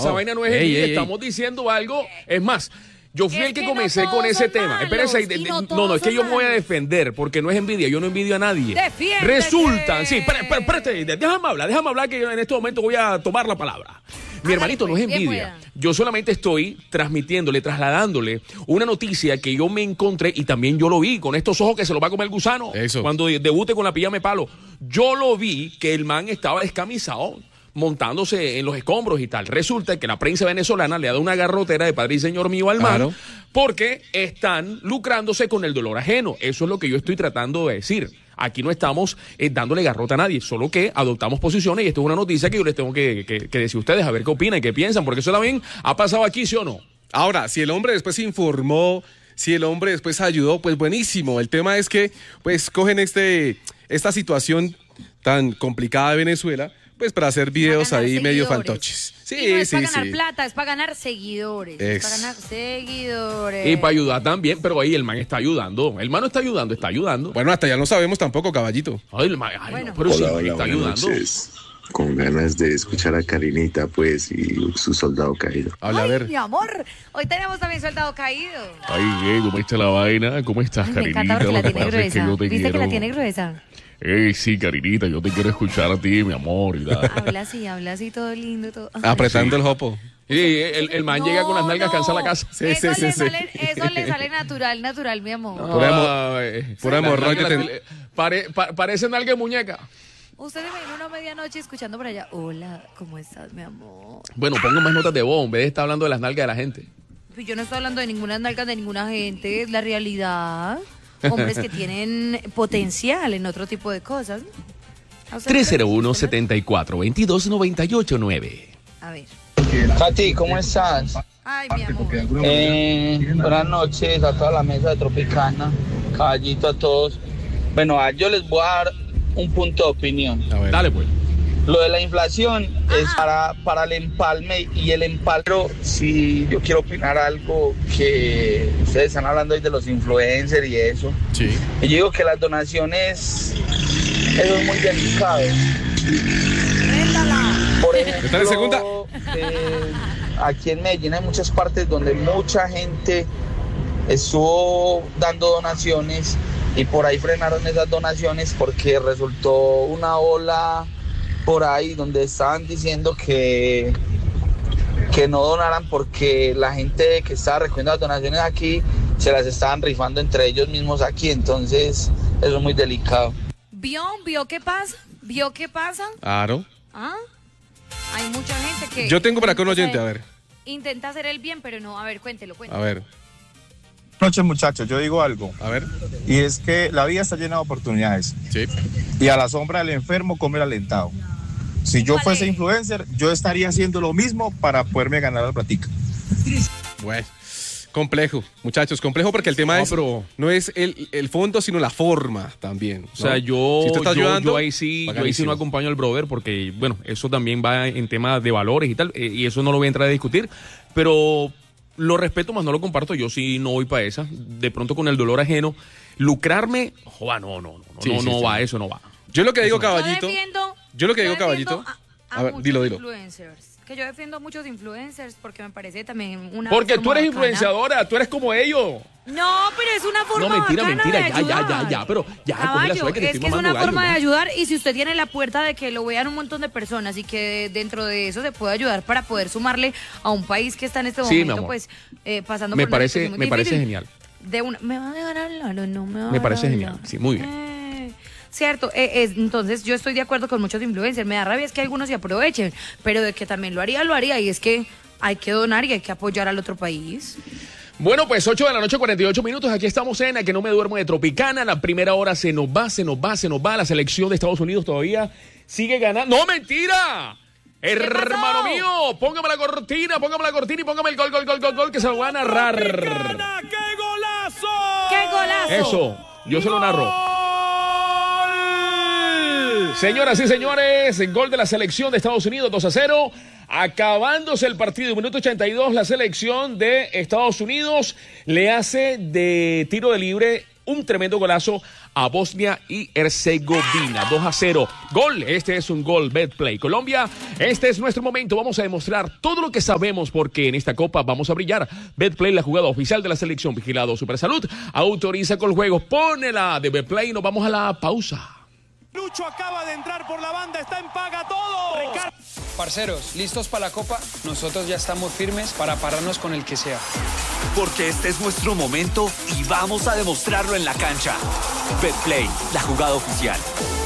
esa vaina no es envidia, estamos diciendo algo, es más. Yo fui el que comencé con ese tema. Espérense, no, es que yo me voy a defender, porque no es envidia, yo no envidio a nadie. Defiéndete. Resulta, sí, espérate, déjame hablar que yo en este momento voy a tomar la palabra. Mi hermanito, no es envidia. Yo solamente estoy trasladándole una noticia que yo me encontré y también yo lo vi con estos ojos que se los va a comer el gusano. Eso. Cuando debute con la pijama de palo. Yo lo vi que el man estaba descamisado, montándose en los escombros y tal. Resulta que la prensa venezolana le ha dado una garrotera de padre y señor mío al man, porque están lucrándose con el dolor ajeno. Eso es lo que yo estoy tratando de decir. Aquí no estamos dándole garrota a nadie, solo que adoptamos posiciones y esto es una noticia que yo les tengo que decir a ustedes, a ver qué opinan, qué piensan, porque eso también ha pasado aquí, ¿sí o no? Ahora, si el hombre después se informó, si el hombre después ayudó, pues buenísimo. El tema es que pues cogen esta situación tan complicada de Venezuela, pues para hacer videos ahí seguidores. Medio fantoches. Sí, y no es para ganar plata, es para ganar seguidores. Es para ganar seguidores. Y para ayudar también, pero ahí el man está ayudando. El man no está ayudando. Bueno, hasta ya no sabemos tampoco, caballito. Ay, el man, bueno. No, pero hola, sí, hola, está buenas ayudando. Noches. Con ganas de escuchar a Karinita, pues, y su soldado caído. Habla, a ver. Mi amor, hoy tenemos también soldado caído. Ay, ¿cómo está la vaina? ¿Cómo estás, Karinita? Me encanta porque la tiene Es gruesa. que ¿Viste quiero... que la tiene gruesa? Sí, Karinita, yo te quiero escuchar a ti, mi amor. Y tal. Habla así, todo lindo, todo. Apretando el jopo. Sí, el man llega con las nalgas cansadas a la casa. Eso le sale natural, mi amor. Por hemorroide. Parece nalga de muñeca. Usted me viene una medianoche escuchando por allá. Hola, ¿cómo estás, mi amor? Bueno, pongo más notas de voz en vez de estar hablando de las nalgas de la gente. Pues yo no estoy hablando de ninguna nalga de ninguna gente, es la realidad. Hombres que tienen potencial en otro tipo de cosas. 301-74-22-98-9. A ver. Katy, ¿cómo estás? Ay, mi amor. Buenas noches a toda la mesa de Tropicana, caballito, a todos. Bueno, yo les voy a dar un punto de opinión. A ver. Dale, pues. Lo de la inflación es para el empalme y el empalme. Pero si yo quiero opinar algo que ustedes están hablando hoy de los influencers y eso. Sí. Y yo digo que las donaciones, eso es muy delicado. Por ¿Está en segunda? ejemplo, aquí en Medellín hay muchas partes donde mucha gente estuvo dando donaciones y por ahí frenaron esas donaciones porque resultó una ola por ahí donde estaban diciendo que no donaran porque la gente que estaba recogiendo las donaciones aquí se las estaban rifando entre ellos mismos aquí, entonces eso es muy delicado. ¿Vio qué pasa? ¿Vio qué pasa? Claro. ¿Ah? Hay mucha gente que... Yo tengo para acá un oyente, a ver. Intenta hacer el bien, pero no. A ver, cuéntelo. A ver. Buenas noches, muchachos, yo digo algo. A ver. Y es que la vida está llena de oportunidades. Sí. Y a la sombra del enfermo come el alentado. Si yo fuese influencer, yo estaría haciendo lo mismo para poderme ganar la platica. Bueno, complejo, muchachos, complejo porque el tema no es el fondo, sino la forma también, ¿no? O sea, yo ahí sí no acompaño al brother porque, bueno, eso también va en temas de valores y tal, y eso no lo voy a entrar a discutir, pero lo respeto, más no lo comparto. Yo sí no voy para esa. De pronto con el dolor ajeno, lucrarme, joda, no va, eso no va. Yo lo que digo, caballito. Yo A ver, dilo. Influencers. Que yo defiendo a muchos influencers porque me parece también una porque forma tú eres bacana. Influenciadora, tú eres como ellos. No, pero es una forma mentira, bacana pero ya, caballo, es que es una forma de ayudar y si usted tiene la puerta de que lo vean un montón de personas y que dentro de eso se puede ayudar para poder sumarle a un país que está en este momento pues pasando por una situación muy me parece difícil. genial. ¿Me va a dejar hablar o no me va a Me dejar parece hablar? genial, sí, muy bien. Cierto, entonces yo estoy de acuerdo con muchos influencers, me da rabia es que algunos se aprovechen, pero de que también lo haría y es que hay que donar y hay que apoyar al otro país. Bueno, pues 8 de la noche, 48 minutos, aquí estamos en A Que No Me Duermo de Tropicana, la primera hora se nos va, la selección de Estados Unidos todavía sigue ganando. ¡No, mentira! Hermano mío, póngame la cortina y póngame el gol que se lo va a narrar. ¡Qué golazo! ¡Qué golazo! Eso, yo se lo narro. Señoras y señores, el gol de la selección de Estados Unidos, 2-0. Acabándose el partido, minuto 82, la selección de Estados Unidos le hace de tiro de libre un tremendo golazo a Bosnia y Herzegovina, 2-0. Gol, este es un gol Betplay. Colombia, este es nuestro momento, vamos a demostrar todo lo que sabemos porque en esta Copa vamos a brillar. Betplay, la jugada oficial de la selección, vigilado Supersalud, autoriza con juegos, ponela de Betplay, nos vamos a la pausa. Lucho acaba de entrar por la banda, está en Paga Todo. Parceros, ¿listos para la Copa? Nosotros ya estamos firmes para pararnos con el que sea. Porque este es nuestro momento y vamos a demostrarlo en la cancha. Betplay, la jugada oficial.